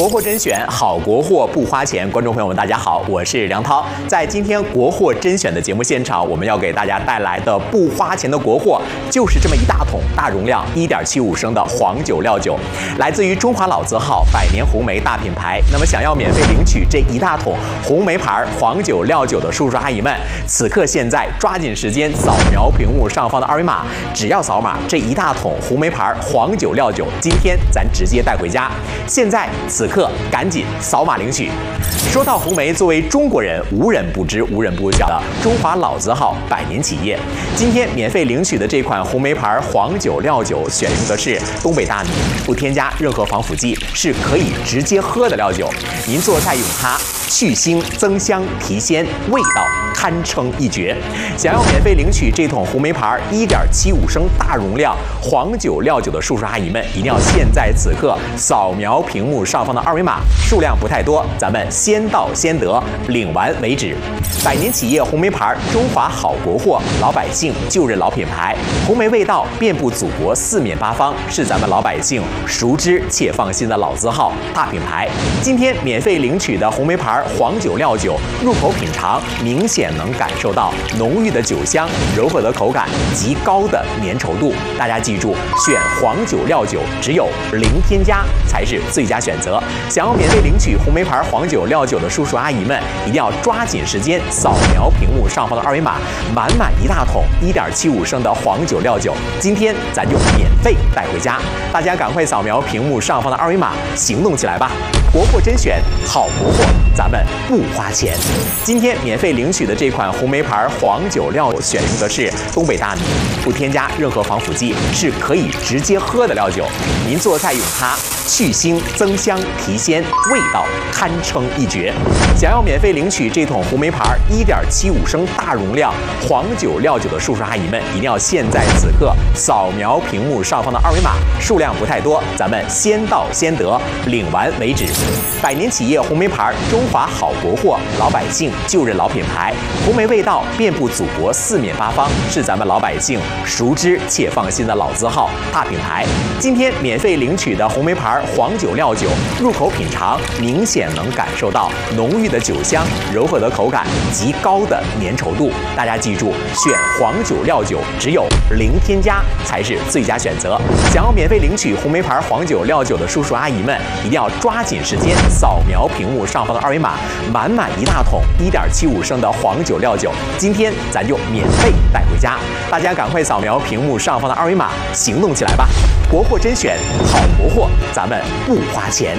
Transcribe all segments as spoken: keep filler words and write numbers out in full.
国货甄选，好国货不花钱。观众朋友们，大家好，我是梁涛。在今天国货甄选的节目现场，我们要给大家带来的不花钱的国货，就是这么一大桶大容量一点七五升的黄酒料酒，来自于中华老字号百年红梅大品牌。那么，想要免费领取这一大桶红梅牌黄酒料酒的叔叔阿姨们，此刻现在抓紧时间扫描屏幕上方的二维码，只要扫码，这一大桶红梅牌黄酒料酒，今天咱直接带回家。现在此刻赶紧扫码领取。说到红梅，作为中国人无人不知、无人不晓的中华老字号百年企业，今天免费领取的这款红梅牌黄酒料酒，选用的是东北大米，不添加任何防腐剂，是可以直接喝的料酒。您做菜用它，去腥增香提鲜，味道堪称一绝。想要免费领取这桶红梅牌一点七五升大容量黄酒料酒的叔叔阿姨们，一定要现在此刻扫描屏幕上方的二维码，数量不太多，咱们先到先得，领完为止。百年企业红梅牌，中华好国货，老百姓就认老品牌，红梅味道遍布祖国四面八方，是咱们老百姓熟知且放心的老字号大品牌。今天免费领取的红梅牌黄酒料酒，入口品尝明显能感受到浓郁的酒香、柔和的口感、极高的粘稠度。大家记住，选黄酒料酒只有零添加才是最佳选择。想要免费领取红梅牌黄酒料酒的叔叔阿姨们，一定要抓紧时间扫描屏幕上方的二维码，满满一大桶一点七五升的黄酒料酒，今天咱就免费带回家。大家赶快扫描屏幕上方的二维码，行动起来吧！国货甄选，好国货，咱们不花钱。今天免费领取的这款红梅牌黄酒料酒，选用的是东北大米，不添加任何防腐剂，是可以直接喝的料酒。您做菜用它，去腥增香提鲜，味道堪称一绝。想要免费领取这桶红梅牌一点七五升大容量黄酒料酒的叔叔阿姨们，一定要现在此刻扫描屏幕上方的二维码，数量不太多，咱们先到先得，领完为止。百年企业红梅牌，中华好国货，老百姓就认老品牌，红梅味道遍布祖国四面八方，是咱们老百姓熟知且放心的老字号大品牌。今天免费领取的红梅牌黄酒料酒，入口品尝明显能感受到浓郁的酒香、柔和的口感、极高的粘稠度。大家记住，选黄酒料酒只有零添加才是最佳选择。想要免费领取红梅牌黄酒料酒的叔叔阿姨们，一定要抓紧时间扫描屏幕上方的二维码，满满一大桶一点七五升的黄酒料酒，今天咱就免费带回家。大家赶快扫描屏幕上方的二维码，行动起来吧！国货甄选，好国货，咱们不花钱。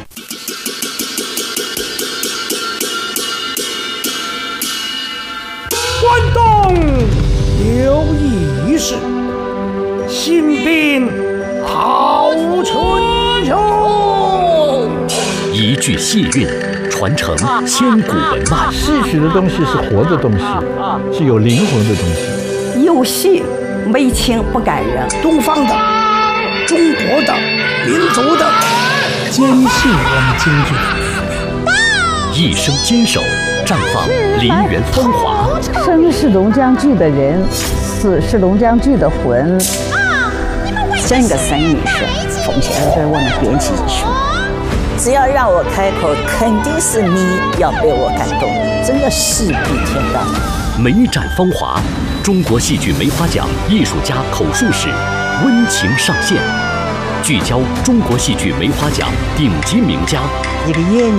关东有义士，新兵好春秋。 一句戏韵，传承千古文脉。 戏曲的东西是活的东西，是有灵魂的东西。 有戏没情不感人。 东方的、中国的、民族的，坚信我们京剧。 一生坚守，绽放梨园风华。 生是龙江剧的人，死是龙江剧的魂。 整个生意是从前对我们编辑艺术。只要让我开口，肯定是你要被我感动，真的戏比天大。 梅展风华，中国戏剧梅花奖艺术家口述史温情上线，聚焦中国戏剧梅花奖顶级名家。 一个演